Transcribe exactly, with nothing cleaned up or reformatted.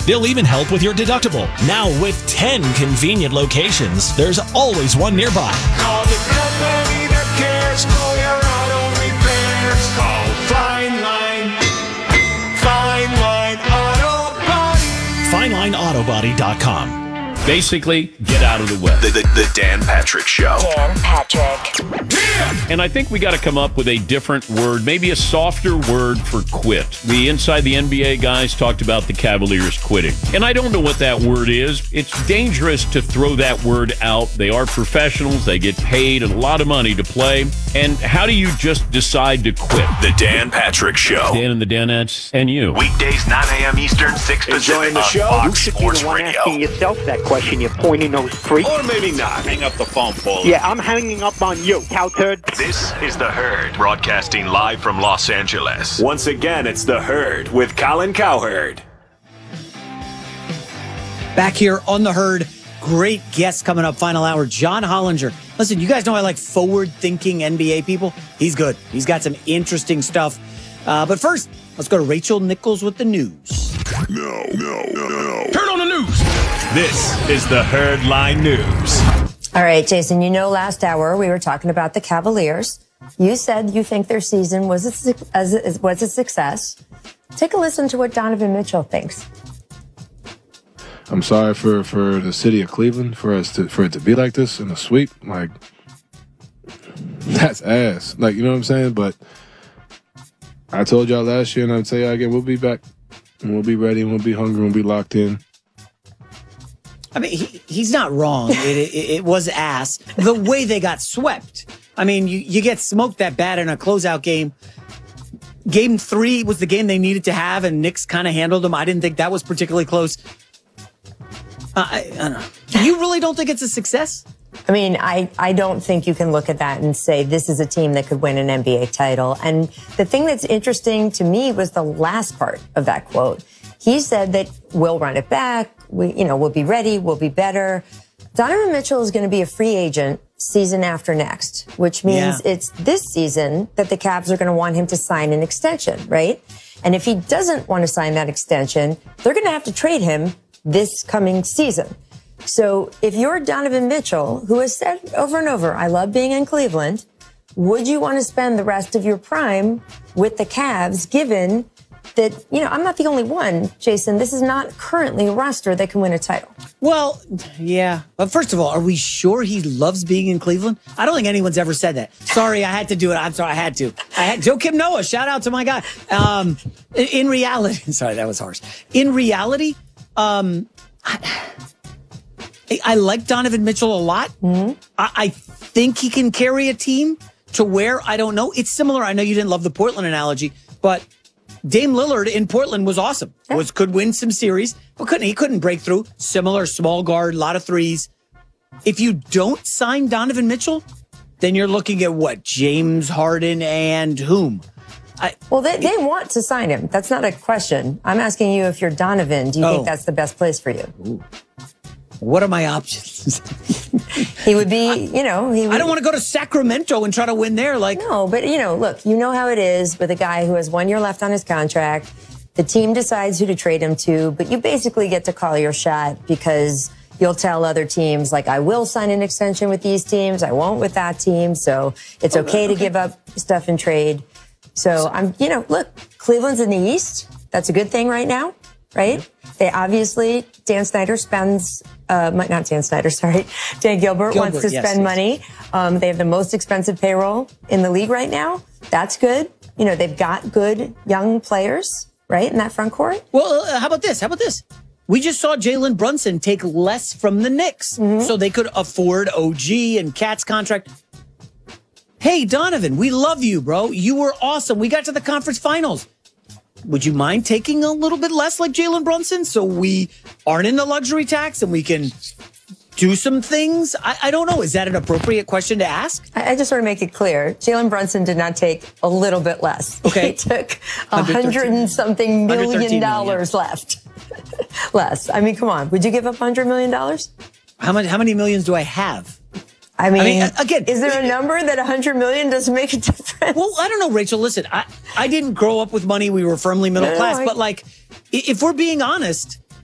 They'll even help with your deductible. Now with ten convenient locations, there's always one nearby. Call the company that cares for your auto repairs. Call Fine Line. Fine Line Auto Body. fine line auto body dot com. Basically, get out of the way. The, the, the Dan Patrick Show. Dan Patrick. And I think we got to come up with a different word, maybe a softer word for quit. The Inside the N B A guys talked about the Cavaliers quitting. And I don't know what that word is. It's dangerous to throw that word out. They are professionals. They get paid a lot of money to play. And how do you just decide to quit? The Dan Patrick Show. Dan and the Danettes and you. Weekdays, nine a.m. Eastern, six Pacific the on show? Fox You should be Sports the one Radio. asking yourself that question. You're pointing those three. Or maybe not. Hang up the phone, Paul. Yeah, I'm hanging up on you, cow turd. This is The Herd, broadcasting live from Los Angeles. Once again, it's The Herd with Colin Cowherd. Back here on The Herd, great guest coming up, final hour, John Hollinger. Listen, you guys know I like forward-thinking N B A people. He's good. He's got some interesting stuff. Uh, but first, let's go to Rachel Nichols with the news. No, no, no, no. Turn on the news. This is the Herd Line News. All right, Jason, you know last hour we were talking about the Cavaliers. You said you think their season was a, suc- as a, was a success. Take a listen to what Donovan Mitchell thinks. I'm sorry for, for the city of Cleveland for us to for it to be like this in a sweep. Like, that's ass. Like, you know what I'm saying? But I told y'all last year, and I'll tell y'all again, we'll be back. And we'll be ready, and we'll be hungry, and we'll be locked in. I mean, he, he's not wrong. It, it, it was ass. The way they got swept. I mean, you, you get smoked that bad in a closeout game. Game three was the game they needed to have, and Knicks kind of handled them. I didn't think that was particularly close. Uh, I, I don't know. You really don't think it's a success? I mean, I, I don't think you can look at that and say this is a team that could win an N B A title. And the thing that's interesting to me was the last part of that quote. He said that we'll run it back. We, you know, we'll be ready. We'll be better. Donovan Mitchell is going to be a free agent season after next, which means Yeah. it's this season that the Cavs are going to want him to sign an extension, right? And if he doesn't want to sign that extension, they're going to have to trade him this coming season. So if you're Donovan Mitchell, who has said over and over, I love being in Cleveland, would you want to spend the rest of your prime with the Cavs, given that, you know, I'm not the only one, Jason. This is not currently a roster that can win a title. Well, yeah. But first of all, are we sure he loves being in Cleveland? I don't think anyone's ever said that. Sorry, I had to do it. I'm sorry, I had to. I had Joe Kim Noah. Shout out to my guy. Um, in reality, sorry, that was harsh. In reality, um, I, I like Donovan Mitchell a lot. Mm-hmm. I, I think he can carry a team to where, I don't know. It's similar. I know you didn't love the Portland analogy, but Dame Lillard in Portland was awesome. Yeah. Was could win some series, but couldn't he couldn't break through. Similar, small guard, a lot of threes. If you don't sign Donovan Mitchell, then you're looking at what? James Harden and whom? I, well, they, they want to sign him. That's not a question. I'm asking you if you're Donovan, do you oh. think that's the best place for you? Ooh. What are my options? He would be, you know, he would, I don't want to go to Sacramento and try to win there. Like, no, but you know, look, you know how it is with a guy who has one year left on his contract. The team decides who to trade him to, but you basically get to call your shot because you'll tell other teams, like, I will sign an extension with these teams. I won't with that team. So it's okay, okay to give up stuff in trade. So I'm, you know, look, Cleveland's in the East. That's a good thing right now, right? Mm-hmm. They obviously, Dan Snyder spends, uh, not Dan Snyder, sorry, Dan Gilbert, Gilbert wants to yes, spend yes. money. Um, they have the most expensive payroll in the league right now. That's good. You know, they've got good young players, right, in that front court. Well, uh, how about this? How about this? We just saw Jalen Brunson take less from the Knicks mm-hmm. so they could afford O G and Cat's contract. Hey, Donovan, we love you, bro. You were awesome. We got to the conference finals. Would you mind taking a little bit less like Jalen Brunson so we aren't in the luxury tax and we can do some things? I, I don't know. Is that an appropriate question to ask? I, I just want to make it clear. Jalen Brunson did not take a little bit less. Okay. He took a hundred and something million dollars million. left. Less. I mean, come on. Would you give up a hundred million dollars? How many, how many millions do I have? I mean, I mean, again, is there a number that one hundred million doesn't make a difference? Well, I don't know, Rachel. Listen, I, I didn't grow up with money. We were firmly middle no, class. No, I... But, like, if we're being honest,